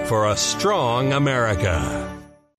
for a strong America.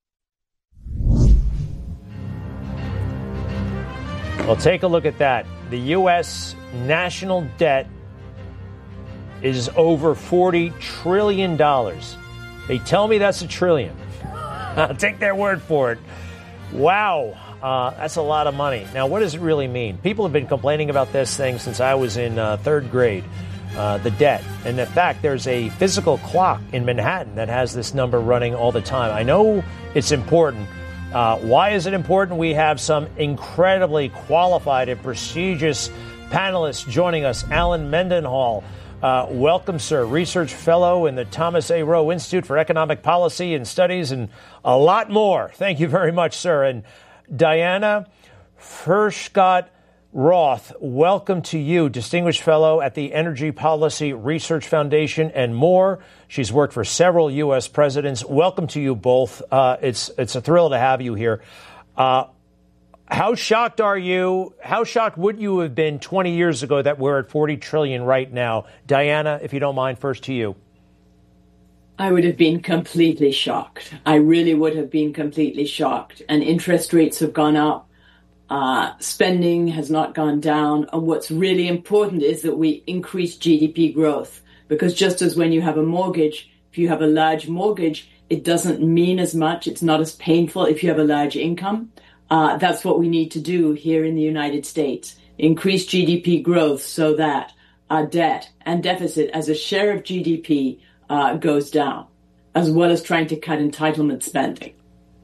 Well, take a look at that. The U.S. national debt is over $40 trillion. They tell me that's a trillion. I'll take their word for it. Wow, that's a lot of money. Now, what does it really mean? People have been complaining about this thing since I was in third grade, the debt. And in fact, there's a physical clock in Manhattan that has this number running all the time. I know it's important. Why is it important? We have some incredibly qualified and prestigious panelists joining us. Alan Mendenhall, welcome, sir. Research fellow in the Thomas A. Rowe Institute for Economic Policy and Studies, and a lot more. Thank you very much, sir. And Diana Furchtgott-Roth, welcome to you, distinguished fellow at the Energy Policy Research Foundation and more. She's worked for several U.S. presidents. Welcome to you both. It's a thrill to have you here. How shocked are you? How shocked would you have been 20 years ago that we're at 40 trillion right now? Diana, if you don't mind, first to you. I would have been completely shocked. I really would have been completely shocked. And interest rates have gone up. Spending has not gone down. And what's really important is that we increase GDP growth. Because just as when you have a mortgage, if you have a large mortgage, it doesn't mean as much. It's not as painful if you have a large income. That's what we need to do here in the United States. Increase GDP growth so that our debt and deficit as a share of GDP goes down, as well as trying to cut entitlement spending.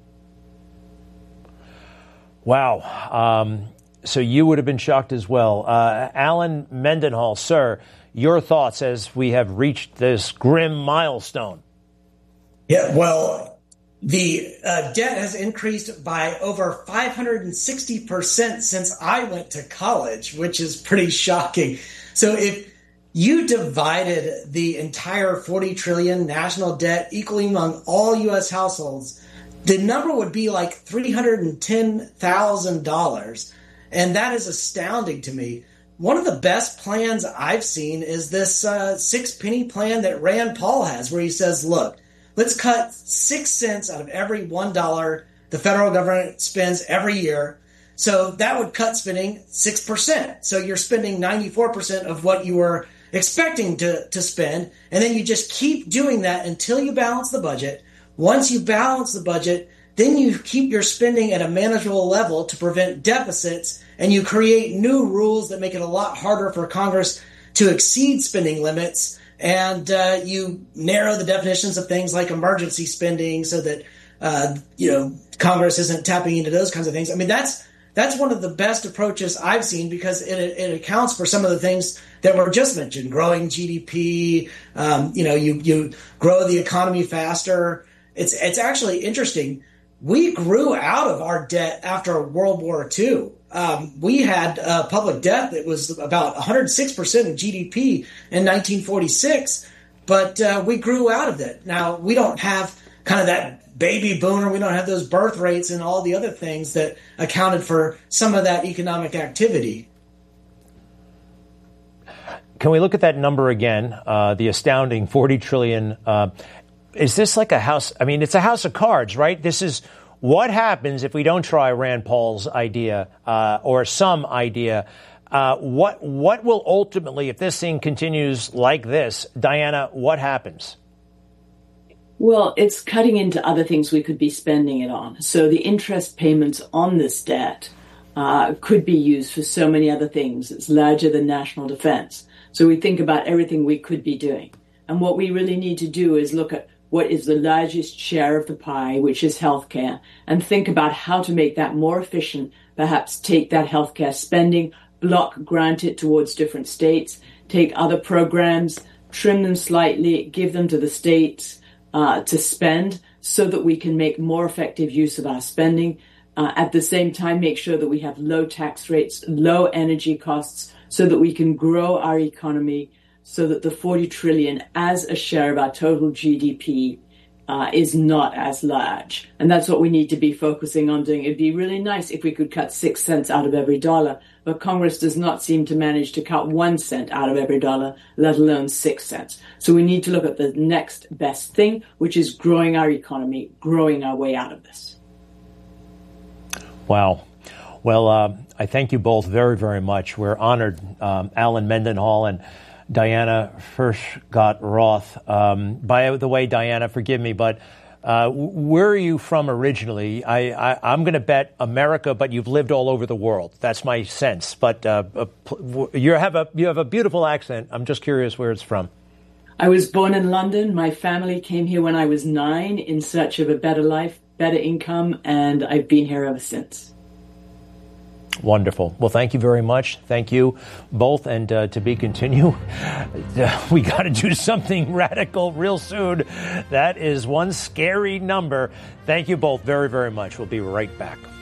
Wow. So you would have been shocked as well. Alan Mendenhall, sir, your thoughts as we have reached this grim milestone. Yeah, well, the debt has increased by over 560% since I went to college, which is pretty shocking. So if you divided the entire 40 trillion national debt equally among all U.S. households, the number would be like $310,000. And that is astounding to me. One of the best plans I've seen is this 6-penny plan that Rand Paul has, where he says, look, let's cut 6 cents out of every $1 the federal government spends every year. So that would cut spending 6%. So you're spending 94% of what you were expecting to spend. And then you just keep doing that until you balance the budget. Once you balance the budget, then you keep your spending at a manageable level to prevent deficits, and you create new rules that make it a lot harder for Congress to exceed spending limits, and you narrow the definitions of things like emergency spending so that Congress isn't tapping into those kinds of things. I mean, that's one of the best approaches I've seen because it accounts for some of the things that were just mentioned: growing GDP. You grow the economy faster. It's actually interesting. We grew out of our debt after World War II. We had public debt that was about 106% of GDP in 1946, but we grew out of it. Now, we don't have kind of that baby boomer. We don't have those birth rates and all the other things that accounted for some of that economic activity. Can we look at that number again, the astounding 40 trillion? Is this like a house? I mean, it's a house of cards, right? This is what happens if we don't try Rand Paul's idea or some idea. What will ultimately, if this thing continues like this, Diana, what happens? Well, it's cutting into other things we could be spending it on. So the interest payments on this debt could be used for so many other things. It's larger than national defense. So we think about everything we could be doing. And what we really need to do is look at what is the largest share of the pie, which is healthcare, and think about how to make that more efficient. Perhaps take that healthcare spending, grant it towards different states, take other programs, trim them slightly, give them to the states to spend so that we can make more effective use of our spending. At the same time, make sure that we have low tax rates, low energy costs, so that we can grow our economy, so that the 40 trillion as a share of our total GDP is not as large. And that's what we need to be focusing on doing. It'd be really nice if we could cut 6 cents out of every dollar, but Congress does not seem to manage to cut 1 cent out of every dollar, let alone 6 cents. So we need to look at the next best thing, which is growing our economy, growing our way out of this. Wow. Well, I thank you both very, very much. We're honored, Alan Mendenhall and Diana Furchtgott-Roth. By the way, Diana, forgive me, but where are you from originally? I'm going to bet America, but you've lived all over the world. That's my sense. But you have a beautiful accent. I'm just curious where it's from. I was born in London. My family came here when I was 9 in search of a better life, better income, and I've been here ever since. Wonderful. Well, thank you very much. Thank you both. And to be continued, we got to do something radical real soon. That is one scary number. Thank you both very, very much. We'll be right back.